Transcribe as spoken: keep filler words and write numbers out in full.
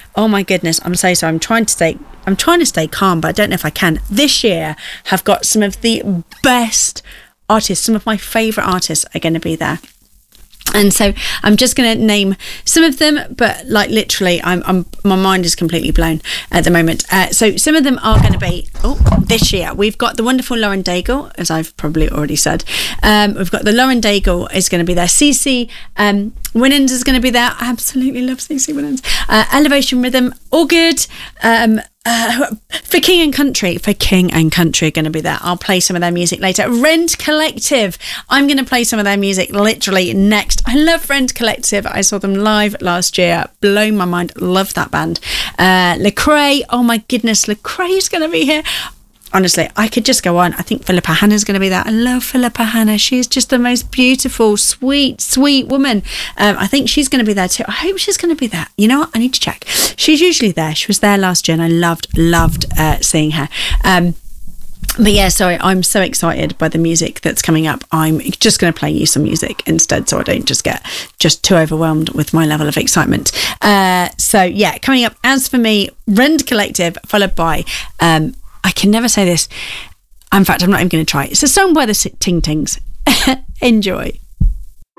oh my goodness, I'm so sorry. I'm trying to stay, I'm trying to stay calm, but I don't know if I can. This year have got some of the best artists. Some of my favourite artists are going to be there. And so I'm just going to name some of them, but like literally, I'm, I'm my mind is completely blown at the moment. Uh, so some of them are going to be, oh, this year, we've got the wonderful Lauren Daigle, as I've probably already said. Um, we've got the Lauren Daigle is going to be there. CeCe um, Winans is going to be there. I absolutely love CeCe Winans. Uh, Elevation Rhythm, all good. Um, Uh, for King and Country, for King and Country are going to be there. I'll play some of their music later. Rend Collective, I'm going to play some of their music literally next. I love Rend Collective. I saw them live last year, blown my mind. Love that band. uh, Lecrae, oh my goodness, Lecrae is going to be here. Honestly, I could just go on. I think Philippa Hanna's going to be there. I love Philippa Hanna. She's just the most beautiful, sweet, sweet woman. Um, I think she's going to be there too. I hope she's going to be there. You know what? I need to check. She's usually there. She was there last year and I loved, loved uh, seeing her. Um, but yeah, sorry, I'm so excited by the music that's coming up. I'm just going to play you some music instead so I don't just get just too overwhelmed with my level of excitement. Uh, so yeah, coming up, as for me, Rend Collective, followed by... Um, I can never say this. In fact, I'm not even going to try. It's a song by the Ting Tings. Enjoy.